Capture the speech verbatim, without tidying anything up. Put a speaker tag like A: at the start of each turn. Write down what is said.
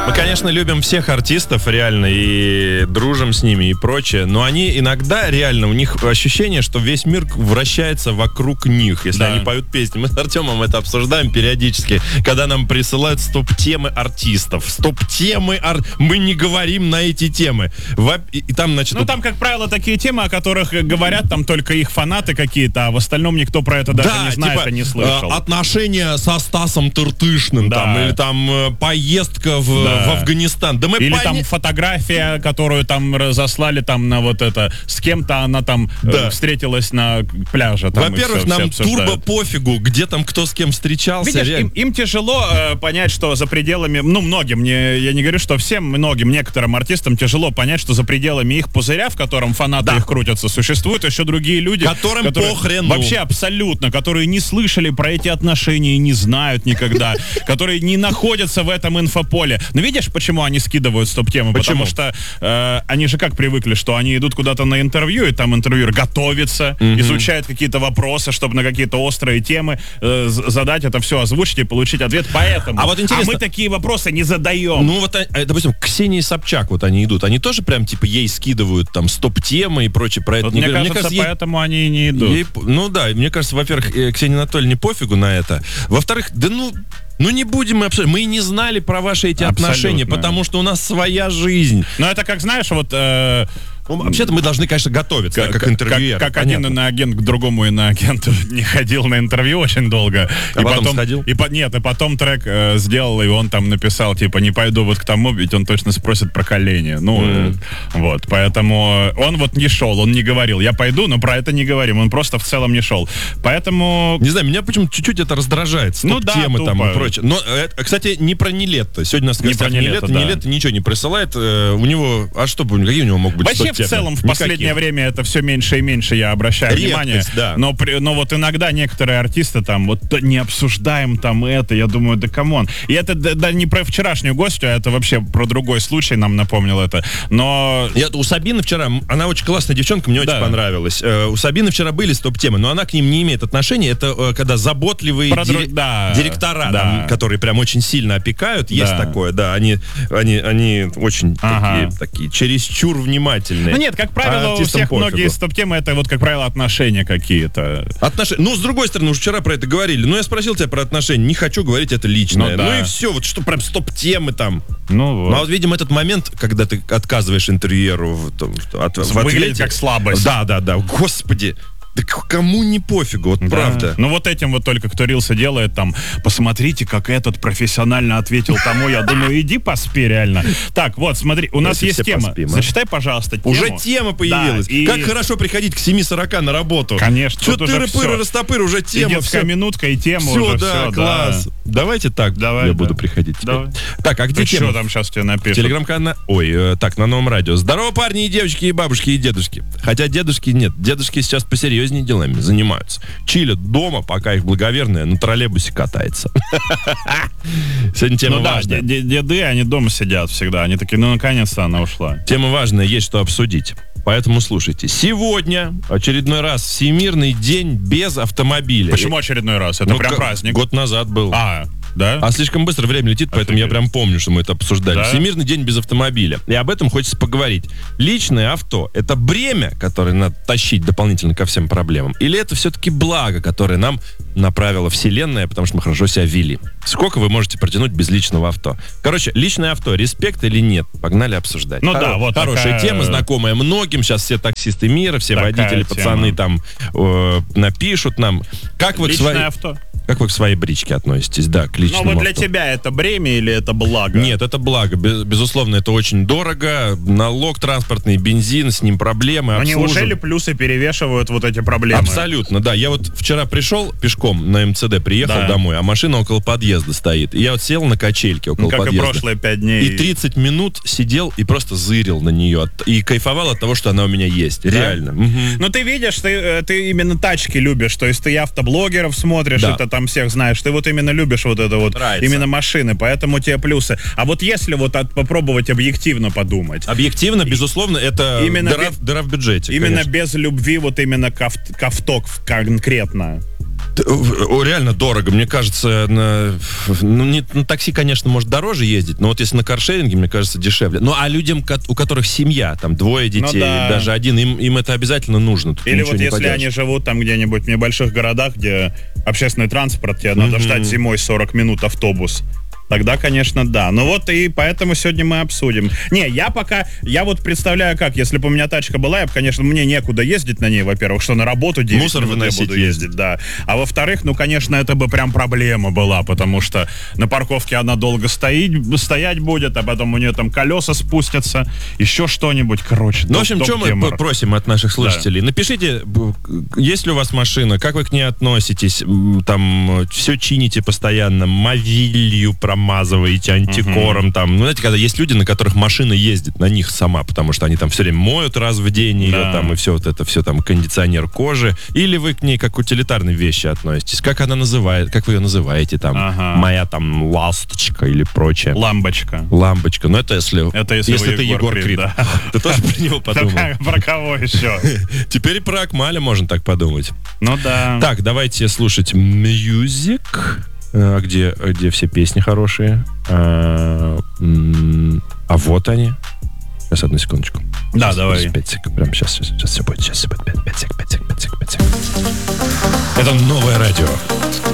A: Мы, конечно, любим всех артистов реально и дружим с ними и прочее, но они иногда реально, у них ощущение, что весь мир вращается вокруг них, если
B: Да.
A: они поют песни. Мы с Артемом это обсуждаем периодически, когда нам присылают стоп-темы артистов. Стоп-темы, ар... мы не говорим на эти темы. Во- И, и там, значит,
B: Ну,
A: вот-
B: там, как правило, такие темы, о которых говорят там только их фанаты какие-то, а в остальном никто про это даже
A: да,
B: не знает
A: типа,
B: и не слышал.
A: э, отношения со Стасом Тыртышным,
B: Да.
A: там, или там э, поездка в,
B: Да.
A: в Афганистан. Да мы
B: Или
A: поня-
B: там фотография, которую там разослали там на вот это, с кем-то она там э,
A: Да.
B: встретилась на пляже. Там, и
A: Во-первых,
B: всё- все
A: нам
B: обсуждают.
A: турбо пофигу, где там кто с кем встречался.
B: Видишь,
A: реально.
B: им, им тяжело э, понять, что за пределами, ну, многим, не, я не говорю, что всем, многим, некоторым артистам тяжело понять, что за пределами их пузыря, в котором фанаты
A: Да.
B: их крутятся, существуют еще другие люди,
A: Которым
B: которые
A: похрену.
B: вообще абсолютно, которые не слышали про эти отношения и не знают никогда, которые не находятся в этом инфополе. Но видишь, почему они скидывают стоп-темы?
A: Почему?
B: Потому что э, они же как привыкли, что они идут куда-то на интервью, и там интервьюер готовится, изучает какие-то вопросы, чтобы на какие-то острые темы э, з- задать это все, озвучить и получить ответ. Поэтому.
A: А вот интересно-
B: мы такие вопросы не задаем.
A: Ну вот, а, допустим, Ксении Собчак, вот они идут, они тоже прям типа ей скидывают там стоп-темы и прочее про это.
B: Вот
A: не
B: мне
A: говорят.
B: кажется,
A: ей-
B: поэтому они и не идут.
A: ей- ну да, мне кажется, во-первых, э, Ксении Анатольевне пофигу на это. Во-вторых, да ну... Ну не будем мы обсуждать. Мы и не знали про ваши эти
B: Абсолютно.
A: отношения, потому что у нас своя жизнь.
B: Но это как, знаешь, вот... э,
A: Ну, вообще-то мы должны, конечно, готовиться, да, как, интервьюер.
B: Как, как один
A: понятно.
B: иноагент к другому иноагенту не ходил на интервью очень долго.
A: А потом сходил?
B: И, по- нет, и потом трек э, сделал, и он там написал, типа, не пойду вот к тому, ведь он точно спросит про колени. Ну,
A: Мгм.
B: э, вот, поэтому он вот не шел, он не говорил, я пойду, но про это не говорим, он просто в целом не шел. Поэтому...
A: Не знаю, меня почему-то чуть-чуть это раздражает.
B: Ну да,
A: Стоп-темы там
B: тупо.
A: и прочее. Но, это, кстати, не про Нилетто. Сегодня у нас в
B: Не
A: гостях
B: про Нилетто,
A: Нилетто.
B: да.
A: Нилетто ничего не присылает. Э, У него... А что, бы- какие у него могут быть
B: Вообще, в
A: стоп-темы?
B: целом, в
A: Никаких.
B: последнее время это все меньше и меньше, я обращаю
A: Редкость,
B: внимание.
A: да.
B: Но, при- но вот иногда некоторые артисты там, вот «Да не обсуждаем там это, я думаю, да камон. И это да, да, не про вчерашнюю гостью, а это вообще про другой случай нам напомнил это. Но...
A: Я, у Сабины вчера, м, она очень классная девчонка, мне
B: Да.
A: очень понравилась. Э, у Сабины вчера были стоп-темы, но она к ним не имеет отношения. Это э, когда заботливые
B: Про
A: дире-
B: друг- да.
A: директора,
B: Да.
A: там, которые прям очень сильно опекают, есть
B: Да.
A: такое, да, они, они, они очень
B: Ага.
A: такие, такие чересчур внимательные.
B: Ну нет, как
A: А
B: правило, у
A: артистам
B: всех
A: пофигу.
B: многие стоп-темы это вот, как правило, отношения какие-то.
A: Отнош... Ну, с другой стороны, уже вчера про это говорили. Ну, я спросил тебя про отношения, не хочу говорить это личное.
B: Ну, да.
A: Ну и все, вот что прям стоп-темы там.
B: Ну, вот.
A: Ну, а вот, видимо, этот момент, когда ты отказываешь интервьюеру в, том, что от, в
B: Выглядит
A: ответе-
B: как слабость.
A: Да, да, да. Господи. Да к- кому не пофигу, вот
B: Да.
A: правда.
B: Ну вот этим вот только кто рилсы делает там, посмотрите, как этот профессионально ответил тому, я думаю, иди поспи реально. Так, вот, смотри, у нас
A: Давайте
B: есть
A: все
B: тема.
A: поспим, а.
B: Зачитай, пожалуйста, тему.
A: Уже тема появилась.
B: Да, и-
A: Как хорошо приходить к семь сорока на работу.
B: Конечно,
A: Что
B: тут уже
A: тыры-пыры,
B: всё.
A: растопыры, уже
B: И
A: тема.
B: детская
A: Все,
B: минутка, и тема
A: все,
B: уже,
A: да,
B: всё,
A: класс.
B: да.
A: Давайте так,
B: Давай,
A: я
B: да.
A: буду приходить теперь.
B: Давай.
A: Так, а где
B: Ты
A: тема?
B: что там сейчас тебе напишут?
A: Телеграм-канал. Ой, э, так, на новом радио. Здорово, парни и девочки, и бабушки, и дедушки. Хотя дедушки нет. Дедушки сейчас посерьезнее делами занимаются. Чилят дома, пока их благоверная на троллейбусе катается. Сегодня тема
B: Ну да,
A: важная.
B: де- де- деды, они дома сидят всегда. Они такие, ну наконец-то она ушла.
A: Тема важная, есть что обсудить. Поэтому слушайте. Сегодня очередной раз Всемирный день без автомобиля.
B: Почему очередной раз? Это
A: Ну,
B: прям
A: ка-
B: праздник.
A: Год назад был.
B: А, да?
A: А слишком быстро время летит, поэтому я
B: Офигеть.
A: прям помню, что мы это обсуждали.
B: Да?
A: Всемирный день без автомобиля. И об этом хочется поговорить. Личное авто — это бремя, которое надо тащить дополнительно ко всем проблемам? Или это все-таки благо, которое нам направила Вселенная, потому что мы хорошо себя вели? Сколько вы можете протянуть без личного авто? Короче, личное авто, респект или нет? Погнали обсуждать.
B: Ну да, вот
A: Хорошая
B: такая-
A: тема, знакомая многим. Сейчас все таксисты мира, все
B: Такая
A: водители,
B: тема.
A: пацаны там э, напишут нам. Как вы, к
B: Личное
A: своей,
B: авто.
A: как вы к своей бричке относитесь? Да, к
B: Ну
A: личному
B: вот для
A: авто.
B: тебя это бремя или это благо?
A: Нет, это благо. Без- Безусловно, это очень дорого. Налог транспортный, бензин, с ним проблемы.
B: Но
A: обслуживание.
B: неужели плюсы перевешивают вот эти проблемы?
A: Абсолютно, да. Я вот вчера пришел пешком на МЦД, приехал
B: Да.
A: домой, а машина около подъезда стоит. И я вот сел на качельке около
B: Ну, как и
A: подъезда.
B: прошлые пять дней.
A: И тридцать минут сидел и просто зырил на нее. от- И кайфовал от того, что она у меня есть. Реально. Мгм.
B: Ну, ты видишь, ты, э, ты именно тачки любишь, то есть ты автоблогеров смотришь,
A: Да.
B: это там всех знаешь, ты вот именно любишь вот это вот,
A: Нравится.
B: именно машины, поэтому тебе плюсы. А вот если вот от- попробовать объективно подумать,
A: Объективно, безусловно, это
B: Именно
A: дыра,
B: бе-
A: дыра в бюджете.
B: именно
A: конечно.
B: без любви вот именно к, авт- к авто в- конкретно.
A: О, реально дорого. Мне кажется, на, ну, не, на такси, конечно, может дороже ездить, но вот если на каршеринге, мне кажется, дешевле. Ну, а людям, у которых семья, там, двое детей, ну, да. даже один, им, им это обязательно нужно. Тут
B: Или вот если
A: поделаешь.
B: Они живут там где-нибудь в небольших городах, где общественный транспорт, тебе mm-hmm. надо ждать зимой сорок минут автобус. Тогда, конечно, да. Ну вот и поэтому сегодня мы обсудим. Не, я пока, я вот представляю как, если бы у меня тачка была, я бы, конечно, мне некуда ездить на ней, во-первых, что на работу девять минут я буду ездить, да. А во-вторых, ну, конечно, это бы прям проблема была, потому что на парковке она долго стоит, стоять будет, а потом у нее там колеса спустятся, еще что-нибудь, короче.
A: Ну, в общем, что мы просим от наших слушателей? Да. Напишите, есть ли у вас машина, как вы к ней относитесь, там, все чините постоянно, мовилью, промазываете антикором, uh-huh. там, ну, знаете, когда есть люди, на которых машина ездит, на них сама, потому что они там все время моют раз в день ее, да. там, и все вот это, все там, кондиционер кожи, или вы к ней как к утилитарной вещи относитесь, как она называет, как вы ее называете, там, uh-huh. моя там ласточка или прочее.
B: Ламбочка.
A: Ламбочка, ну, это если,
B: это если,
A: если это Егор Крид.
B: Да.
A: Ты тоже про него подумал?
B: Про кого еще?
A: Теперь и про Акмаля можно так подумать.
B: Ну, да.
A: Так, давайте слушать Music. А где, где все песни хорошие? А, а вот они. Сейчас, одну секундочку.
B: Да,
A: сейчас,
B: давай.
A: пять секунд. Прямо сейчас, сейчас, сейчас все будет. Сейчас все будет. пять секунд, пять секунд, пять секунд, пять секунд. Это новое радио.